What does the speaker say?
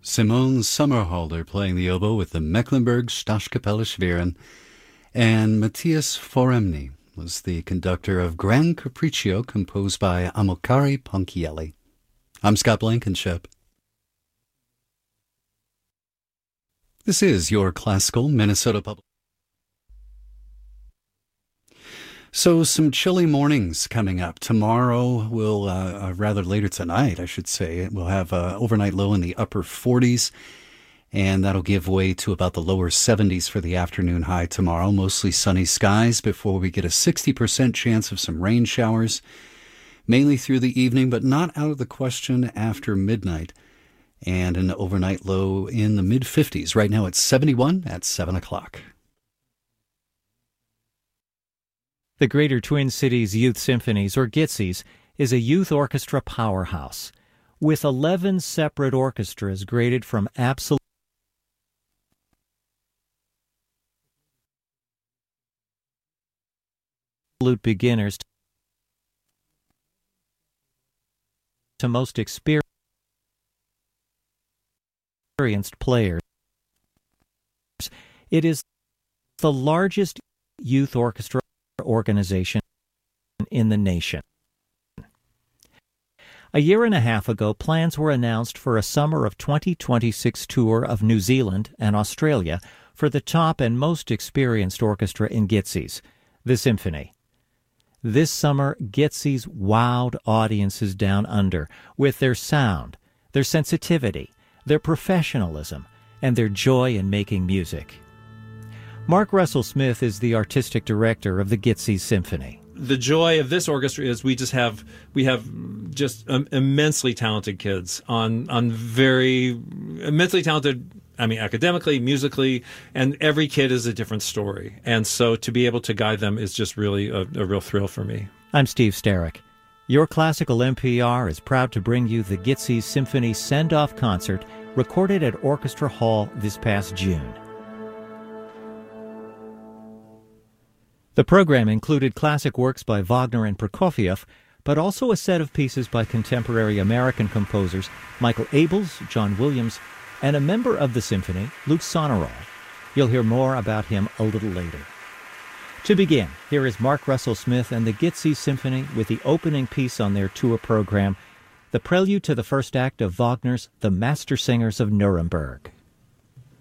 Simone Sommerhalder playing the oboe with the Mecklenburg Staatskapelle Schwerin, and Matthias Foremny was the conductor of Gran Capriccio, composed by Amilcare Ponchielli. I'm Scott Blankenship. This is your classical Minnesota Public. So some chilly mornings coming up. Tomorrow will, rather later tonight, I should say, we'll have an overnight low in the upper 40s, and that'll give way to about the lower 70s for the afternoon high tomorrow. Mostly sunny skies before we get a 60% chance of some rain showers, mainly through the evening, but not out of the question after midnight. And an overnight low in the mid-50s. Right now it's 71 at 7 o'clock. The Greater Twin Cities Youth Symphonies, or GYPSYs, is a youth orchestra powerhouse, with 11 separate orchestras graded from absolute beginners to most experienced players. It is the largest youth orchestra organization in the nation. A year and a half ago, plans were announced for a summer of 2026 tour of New Zealand and Australia for the top and most experienced orchestra in GYPSYs, the Symphony. This summer, GYPSYs wowed audiences down under with their sound, their sensitivity, their professionalism, and their joy in making music. Mark Russell Smith is the artistic director of the GYPSYs Symphony. The joy of this orchestra is we have just immensely talented kids on very immensely talented. I mean, academically, musically, and every kid is a different story. And so to be able to guide them is just really a real thrill for me. I'm Steve Starrick. Your Classical NPR is proud to bring you the GYPSYs Symphony Send-Off Concert recorded at Orchestra Hall this past June. The program included classic works by Wagner and Prokofiev, but also a set of pieces by contemporary American composers Michael Abels, John Williams, and a member of the symphony, Luc Sonneral. You'll hear more about him a little later. To begin, here is Mark Russell Smith and the GYPSYs Symphony with the opening piece on their tour program, the prelude to the first act of Wagner's The Master Singers of Nuremberg.